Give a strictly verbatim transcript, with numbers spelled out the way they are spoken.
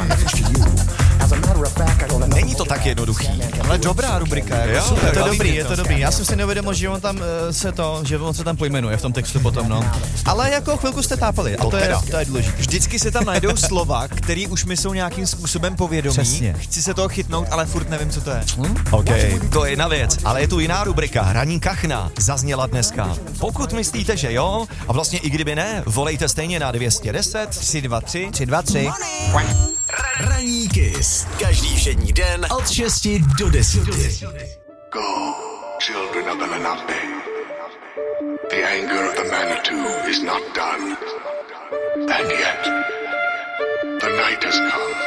Není to tak jednoduchý. Ale dobrá rubrika, jako Jo, super, je to baví dobrý, mě je to. to dobrý. Já jsem si neuvědomil, že on tam uh, se to, že on se tam pojmenuje v tom textu potom, no. Ale jako chvilku jste tápali a to, To je, teda. to je důležité. Vždycky se tam najdou slova, který už mi jsou nějakým způsobem povědomí. Přesně. Chci se toho chytnout, ale furt nevím, co to je. Hm? OK, to je jedna věc, ale je tu jiná rubrika, Hraní kachna, zazněla dneska. Pokud myslíte, že jo, a vlastně i kdyby ne, volejte stejně na dvě stě deset, tři dva tři, tři, dva, tři. Ranní Kiss. Každý všední den od šesti do deseti. Go, children of the Lenape. The anger of the Manitou is not done. And yet, the night has come.